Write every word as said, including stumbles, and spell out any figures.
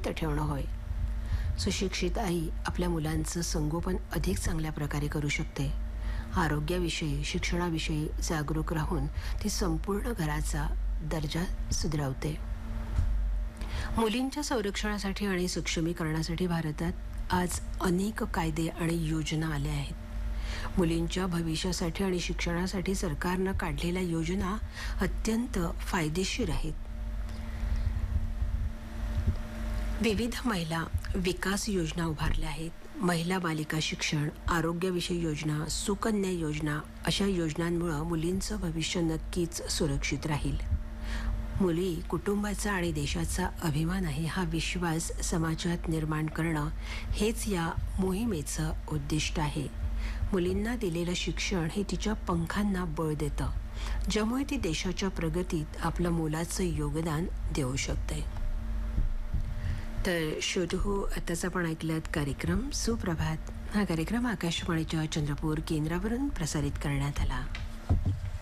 सुरक्षित ठेवणं होय. सुशिक्षित आई आपल्या मुलांचं संगोपन अधिक चांगल्या प्रकारे करू शकते. आरोग्याविषयी, शिक्षणाविषयी जागरूक राहून ती संपूर्ण घराचा दर्जा सुधारवते. मुलींच्या संरक्षणासाठी आणि सक्षमीकरणासाठी भारतात आज अनेक कायदे आणि योजना आल्या आहेत. मुलींच्या भविष्यासाठी आणि शिक्षणासाठी सरकारनं काढलेल्या योजना अत्यंत फायदेशीर आहेत. विविध महिला विकास योजना उभारल्या आहेत. महिला बालिका शिक्षण, आरोग्यविषयी योजना, सुकन्या योजना अशा योजनांमुळे मुलींचं भविष्य नक्कीच सुरक्षित राहील. मुली कुटुंबाचा आणि देशाचा अभिमान आहे हा विश्वास समाजात निर्माण करणं हेच या मोहिमेचं उद्दिष्ट आहे. मुलींना दिलेलं शिक्षण हे तिच्या पंखांना बळ देतं, ज्यामुळे ती देशाच्या प्रगतीत आपलं मोलाचं योगदान देऊ शकते. तर श्रोतहो, आताच आपण ऐकलात कार्यक्रम सुप्रभात. हा कार्यक्रम आकाशवाणीच्या चंद्रपूर केंद्रावरून प्रसारित करण्यात आला.